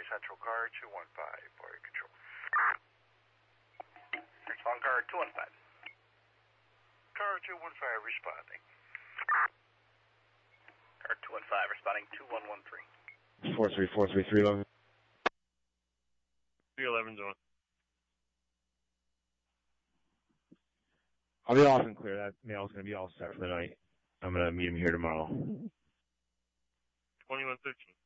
Missouri Central Car 215 for your control. Next one, Car 215. Car 215 responding. Car 215 responding 2113. 4343311. 311's on. I'll be off and clear. That mail's going to be all set for the night. I'm going to meet him here tomorrow. 2113.